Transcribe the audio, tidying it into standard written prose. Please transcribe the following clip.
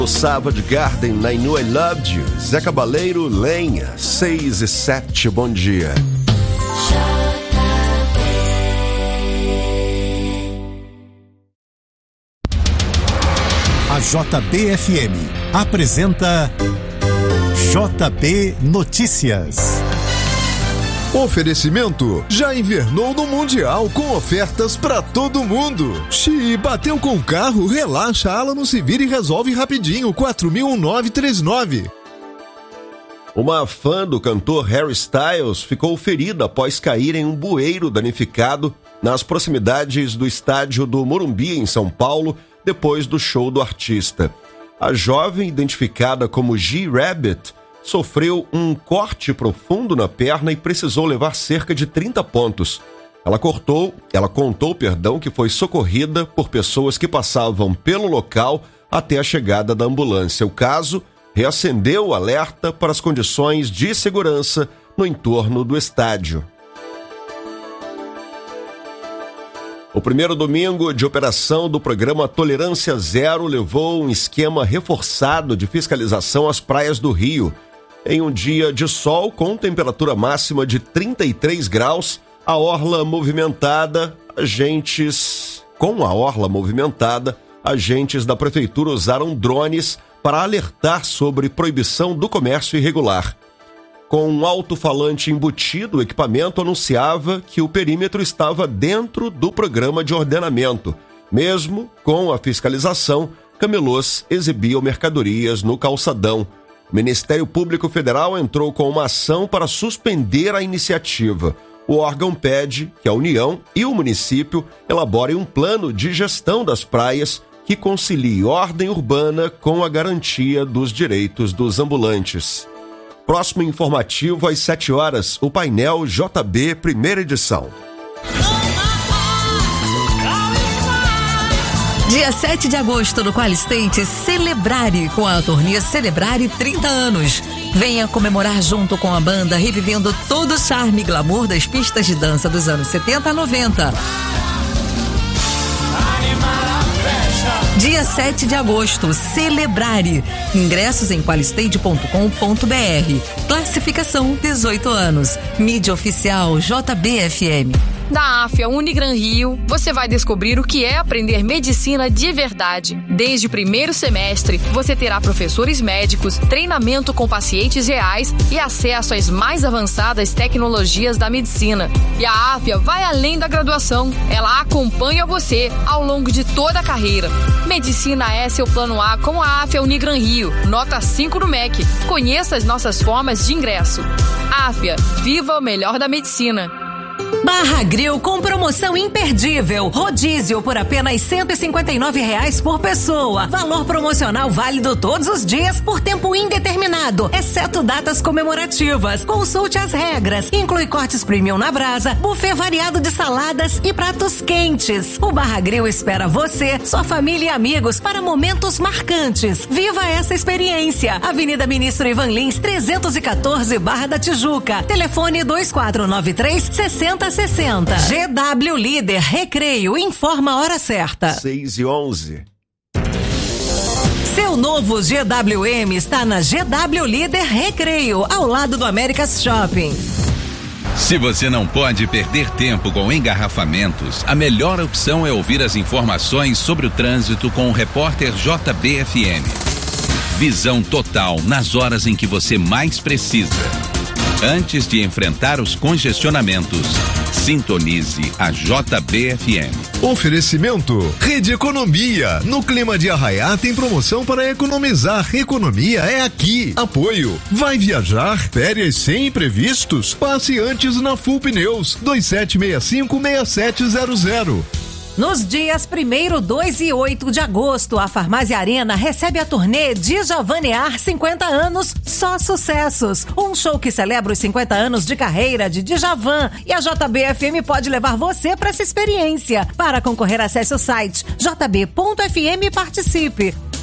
O Savage Garden, I Knew I Loved You. Zé Cabaleiro, Lenha, 6 e 7, bom dia. A JBFM apresenta JB Notícias. Oferecimento: já invernou no Mundial com ofertas pra todo mundo. Xi, bateu com o carro, relaxa, Alano se vira e resolve rapidinho. 4.000-1939. Uma fã do cantor Harry Styles ficou ferida após cair em um bueiro danificado nas proximidades do estádio do Morumbi, em São Paulo, depois do show do artista. A jovem, identificada como G-Rabbit, sofreu um corte profundo na perna e precisou levar cerca de 30 pontos. Ela contou, que foi socorrida por pessoas que passavam pelo local até a chegada da ambulância. O caso reacendeu o alerta para as condições de segurança no entorno do estádio. O primeiro domingo de operação do programa Tolerância Zero levou um esquema reforçado de fiscalização às praias do Rio. Em um dia de sol com temperatura máxima de 33 graus, a orla movimentada, agentes da prefeitura usaram drones para alertar sobre proibição do comércio irregular. Com um alto-falante embutido, o equipamento anunciava que o perímetro estava dentro do programa de ordenamento. Mesmo com a fiscalização, camelôs exibiam mercadorias no calçadão. O Ministério Público Federal entrou com uma ação para suspender a iniciativa. O órgão pede que a União e o município elaborem um plano de gestão das praias que concilie ordem urbana com a garantia dos direitos dos ambulantes. Próximo informativo às 7 horas, o painel JB, primeira edição. Dia 7 de agosto, no Qualistate, Celebrare, com a turnê Celebrare 30 anos. Venha comemorar junto com a banda, revivendo todo o charme e glamour das pistas de dança dos anos 70 a 90. Dia 7 de agosto, Celebrare. Ingressos em qualistate.com.br. Classificação 18 anos. Mídia oficial JBFM. Da AFIA Unigran Rio, você vai descobrir o que é aprender medicina de verdade. Desde o primeiro semestre, você terá professores médicos, treinamento com pacientes reais e acesso às mais avançadas tecnologias da medicina. E a AFIA vai além da graduação. Ela acompanha você ao longo de toda a carreira. Medicina é seu plano A com a AFIA Unigran Rio. Nota 5 no MEC. Conheça as nossas formas de ingresso. AFIA, viva o melhor da medicina. Barra Grill com promoção imperdível. Rodízio por apenas R$159 por pessoa. Valor promocional válido todos os dias por tempo indeterminado, exceto datas comemorativas. Consulte as regras. Inclui cortes premium na brasa, buffet variado de saladas e pratos quentes. O Barra Grill espera você, sua família e amigos para momentos marcantes. Viva essa experiência. Avenida Ministro Ivan Lins, 314, Barra da Tijuca. Telefone 2493-6060. GW Líder Recreio, informa a hora certa. 6 e 11. Seu novo GWM está na GW Líder Recreio, ao lado do America's Shopping. Se você não pode perder tempo com engarrafamentos, a melhor opção é ouvir as informações sobre o trânsito com o repórter JBFM. Visão total nas horas em que você mais precisa. Antes de enfrentar os congestionamentos, sintonize a JBFM. Oferecimento: Rede Economia. No clima de Arraiá tem promoção para economizar. Economia é aqui. Apoio: vai viajar? Férias sem imprevistos? Passe antes na Full Pneus. 2765-6700. Nos dias 1º, 2 e 8 de agosto, a Farmácia Arena recebe a turnê Djavanear 50 anos, só sucessos. Um show que celebra os 50 anos de carreira de Djavan, e a JBFM pode levar você para essa experiência. Para concorrer, acesse o site jb.fm e participe.